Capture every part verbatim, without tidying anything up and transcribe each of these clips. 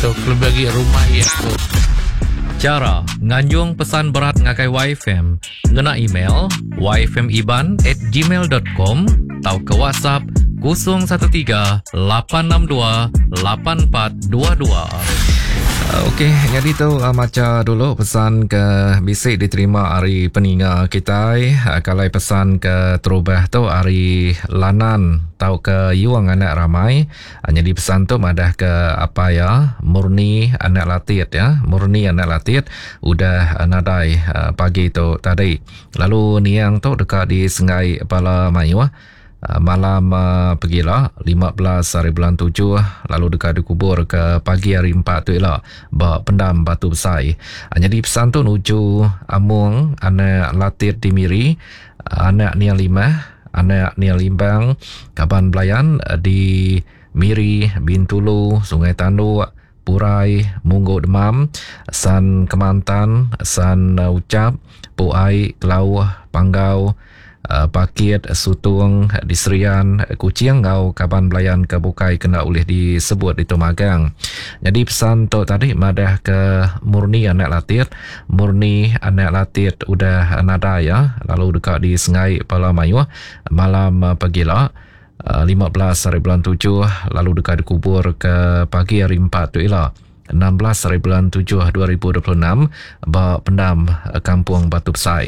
tu kelebagi rumah ya tu. Cara nganjung pesan berat ngakai Y F M ngena email y f m iban at gmail dot com atau ke WhatsApp kosong satu tiga lapan enam dua lapan empat dua dua. Okey, jadi tu uh, macam dulu pesan ke bisik diterima hari peninga kita. Uh, kalau pesan ke terubah tu hari lanan tau ke yuang anak ramai. Uh, jadi pesan tu madah ke apa ya, murni anak latit ya, murni anak latit udah uh, nadai uh, pagi tu tadi. Lalu niang tu dekat di Sengai Pala Mayu. Uh, malam uh, pergilah lima belas hari bulan tujuh, lalu dekat dikubur ke pagi hari empat tu ialah bawa pendam batu besar. Uh, jadi pesan tu nuju Amung anak latir di Miri, uh, anak niang lima, anak niang limbang Kaban Belayan uh, di Miri, Bintulu, Sungai Tanduk, Purai, Munggo Demam, San Kemantan, San uh, Ucap, Puai, Kelau, Panggau, Uh, Pakit, Sutung, di Serian, Kuching, Ngau, Kaban Belayan ke Bukai kena oleh disebut di Tumagang. Jadi pesan tu tadi madah ke murni anak latit, murni anak latit udah nada ya, lalu dekat di Sengai Pala Mayu malam uh, pergilah uh, lima belas hari bulan tujuh, lalu dekat dikubur ke pagi hari empat tu ialah enam belas hari bulan tujuh dua ribu dua puluh enam bawa pendam uh, Kampung Batu Besar.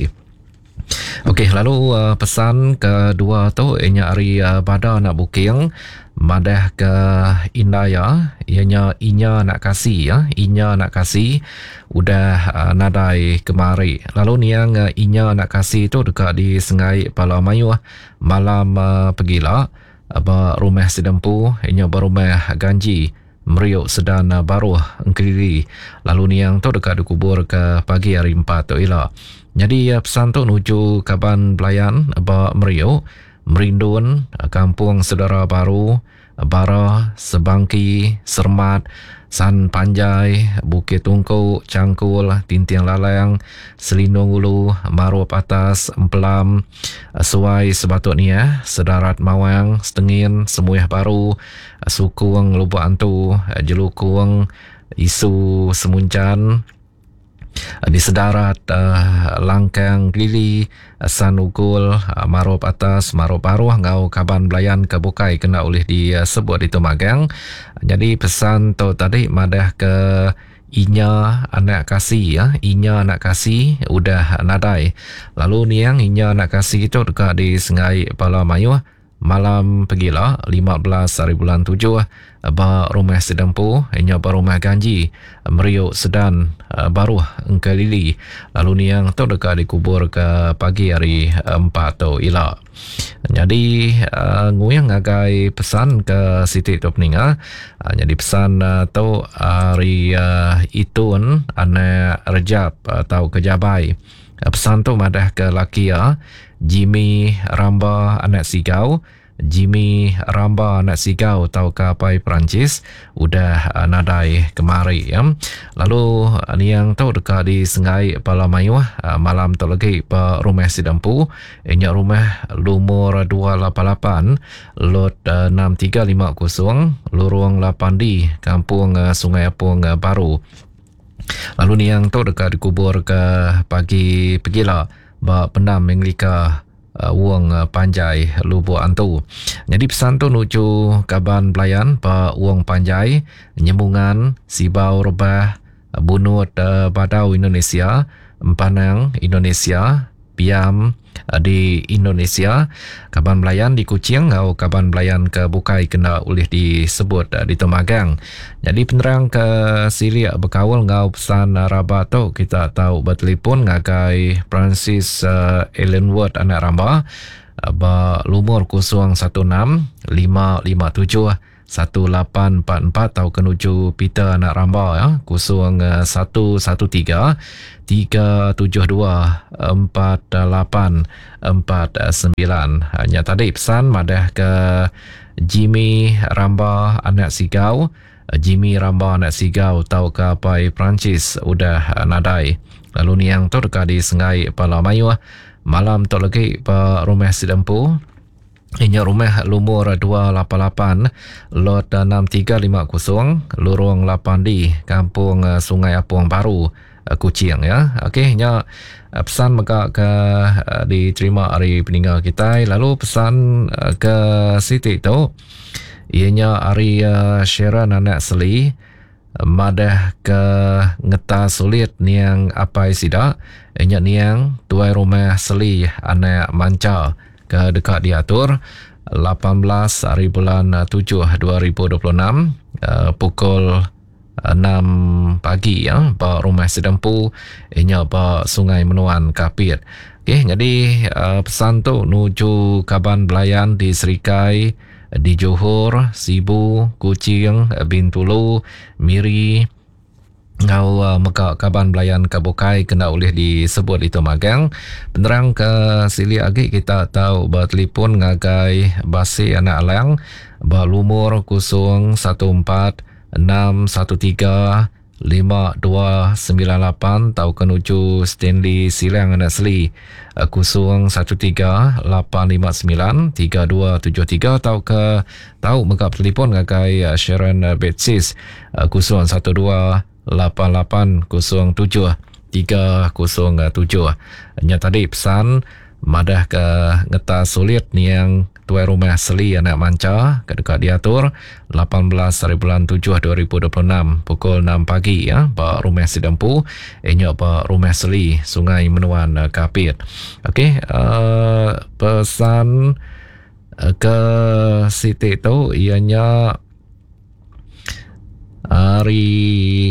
Okey, lalu uh, pesan kedua tu ianya hari uh, pada nak booking madah ke Indaya, ianya inya nak kasih ya, inya nak kasih udah uh, nadai kemari. Lalu niang uh, inya nak kasih tu dekat di Sengai Pala Mayu malam uh, pergilah uh, rumah sedempu, ianya berumah ganji Meriuk Sedan uh, Baru Engkiri. Lalu niang tu dekat dikubur ke pagi hari empat tu ialah. Jadi pesan tu nuju Kaban Belayan, Ba Meriuk, Merindun, Kampung Sedara Baru, Bara, Sebangki, Sermat, San Panjai, Bukit Tungku, Cangkul, Tintiang Lalang, Selindung Ulu, Marup Atas, Empelam, Suai Sebatutnya, Sedarat Mawang, Setengin, Semuyah Baru, Sukung Lubuk Antu, Jelukung, Isu Semuncan, di Sedarat uh, Langkang Gili, San Ugul, uh, Marup Atas, Marup Baru, Ngau Kaban Belayan ke Bukai kena oleh disebut uh, di Tumagang. Jadi pesan tu tadi madah ke inya anak kasih ya, inya anak kasih udah nadai. Lalu niang inya anak kasih itu dekat di Sengai Pala Mayu malam pergilah lima belas hari bulan tujuh ba rumah sedempu inya ba rumah ganji Meriuk Sedan uh, Baru Engkelili. Lalu niang tu dekat dikubur ke pagi hari empat tu ialah. Jadi uh, nguyang ngagai pesan ke Siti tu peninga. Uh, jadi pesan uh, tu hari uh, Itun anak Rejab atau uh, Kejabai. Uh, pesan tu madah ke laki ya, Jimmy Ramba anak Sigau, Jimmy Ramba anak Sigau tau kapai Perancis udah uh, nadai kemari ya. Lalu uh, niang tu dekat di Sengai Pala Mayu uh, malam tu lagi pa rumah sedempu, inya rumah lumur dua lapan lapan lot uh, enam tiga lima kosong lorong lapan di Kampung uh, Sungai Apung uh, Baru. Lalu niang tu dekat dikubur ke pagi pergilah ba pendam Menglika Uh, Wong uh, Panjai Lubuk Antu. Jadi pesan tu nuju Kaban Belayan pa Wong Panjai, Nyembungan, Sibau Rebah, uh, Bunut uh, Badau Indonesia, Empanang Indonesia, Piam uh, di Indonesia, Kaban Belayan di Kuching, atau Kaban Belayan ke Bukai kena oleh disebut uh, di Tumagang. Jadi penerang ke Siria berkawal ngau pesan uh, Rabat tu kita tahu bertelefon ngagai Francis uh, Ellenwood anak Ramba uh, ba lumur kosong satu enam lima lima tujuh satu lapan empat empat atau kenuju Peter anak Ramba ya, kosong satu satu tiga tiga tujuh dua empat lapan empat sembilan. Hanya tadi pesan madah ke Jimmy Ramba anak Sigau, Jimmy Ramba anak Sigau tau ke Pai Perancis udah nadai. Lalu niang tu dekat di Sengai Pala Mayu malam tu lagi pa rumah sedempu Inya rumah lumur dua lapan lapan, lot enam tiga lima kosong, lorong lapan D, Kampung uh, Sungai Apuang Baru, uh, Kuching ya. Okey, nya uh, pesan maka ke uh, diterima hari peninggal kita. Lalu pesan uh, ke Siti tu, ianya hari uh, Sharon anak Seli, uh, madah ke ngeta sulit niang apa sida, inya niang tuai rumah Seli anak manca ke dekat diatur lapan belas hari bulan tujuh dua ribu dua puluh enam uh, pukul enam pagi ya, ba rumah sedempu inya ba Sungai Menuan Kapit. Okey, jadi uh, pesan tu nuju Kaban Belayan di Serikai, di Johor, Sibu, Kuching, Bintulu, Miri, ngau uh, meka Kaban Belayan Kabukai kena boleh disebut itu magang. Penerang ke sili agi kita tahu bertelefon ngagai basi anak alang berumur kosong satu empat enam satu tiga lima dua sembilan lapan tahu kenuju Stanley Silang anak Seli kosong satu tiga lapan lima sembilan tiga dua tujuh tiga tahu ke tahu meka telefon ngagai Sharon Betsis kosong satu dua lapan lapan kosong tujuh tiga kosong tujuh. Nya tadi pesan madah ke ngeta sulit ni yang tuai rumah Seli anak manca ke dekat diatur lapan belas hari bulan tujuh dua ribu dua puluh enam pukul enam pagi ya, ba rumah Sidempu inya ba rumah Seli Sungai Menuan Kapit. Okey, uh, pesan uh, ke Siti tu ianya hari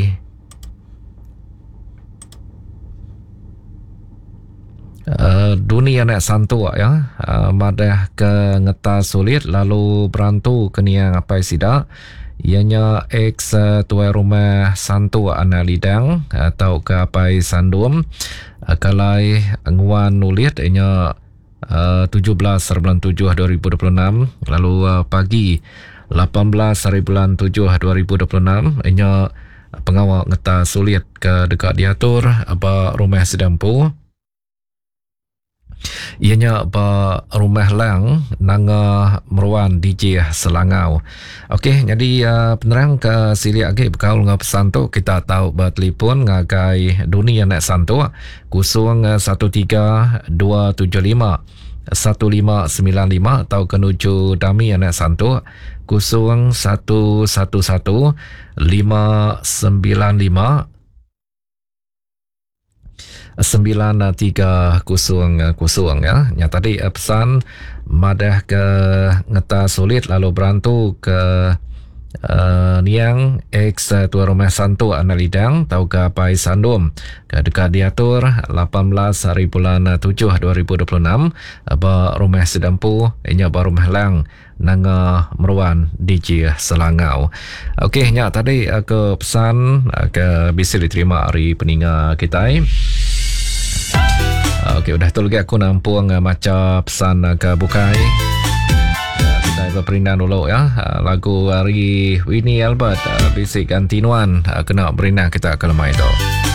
Uh, dunia anak santua ya, uh, madah ke ngeta sulit lalu berantu keniang apa sida ianya ex uh, tuai rumah santua anak lidang atau ke apa sandum uh, kalai nguan nulit ianya uh, tujuh belas hari bulan tujuh dua ribu dua puluh enam lalu uh, pagi lapan belas hari bulan tujuh dua ribu dua puluh enam ianya pengawal ngeta sulit ke dekat diatur apa rumah Sedempu ianya ba rumah lang nanga meruan D J Selangau. Okey, jadi uh, penerang ke sili agi berkaul ngah pesan tu kita tahu bertelefon ngagai dunia nak santu kosong satu tiga dua tujuh lima satu lima sembilan lima atau kenuju dami anak santu kosong satu satu satu lima sembilan lima sembilan tiga kosong kosong ya. Yang tadi pesan madah ke ngeta sulit lalu berantu ke uh, niang ex tuan rumah santu anak lidang tau ke pai sandum ke dekat diatur lapan belas hari bulan tujuh dua ribu dua puluh enam ba rumah Sedempu inya ba rumah lang nanga meruan D J Selangau. Okey, nya tadi ke pesan ke bisa diterima hari peninga kita. Okey, udah tu lagi aku nampung uh, macam pesan uh, ke bukai. Uh, kita berindah dulu ya. Uh, lagu hari Winnie Albert uh, Bisik Antinuan uh, kena berindah kita ke lemah itu.